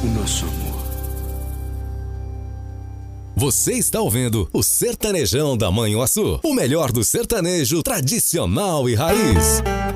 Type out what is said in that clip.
o nosso amor. Você está ouvindo o Sertanejão da Manhuaçu, o melhor do sertanejo tradicional e raiz.